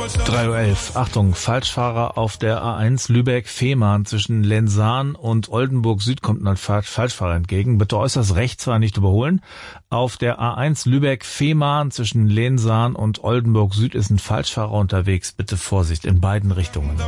3:11 Uhr. Achtung, Falschfahrer auf der A1 Lübeck-Fehmarn zwischen Lensahn und Oldenburg Süd kommt ein Falschfahrer entgegen. Bitte äußerst rechts fahren, nicht überholen. Auf der A1 Lübeck-Fehmarn zwischen Lensahn und Oldenburg Süd ist ein Falschfahrer unterwegs. Bitte Vorsicht in beiden Richtungen.